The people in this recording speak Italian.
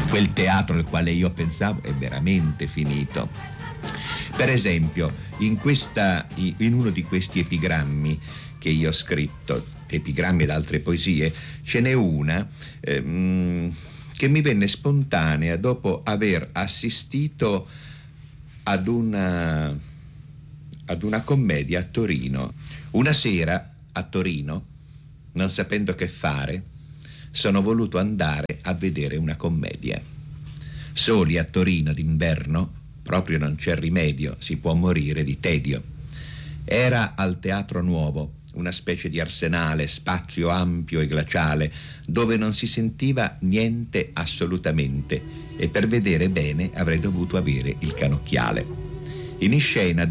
quel teatro al quale io pensavo è veramente finito. Per esempio, in uno di questi epigrammi che io ho scritto, epigrammi ed altre poesie, ce n'è una che mi venne spontanea dopo aver assistito ad una commedia a Torino. Una sera a Torino, non sapendo che fare, sono voluto andare a vedere una commedia. Soli a Torino d'inverno, proprio non c'è rimedio, si può morire di tedio. Era al Teatro Nuovo, una specie di arsenale, spazio ampio e glaciale, dove non si sentiva niente assolutamente, e per vedere bene avrei dovuto avere il canocchiale. In scena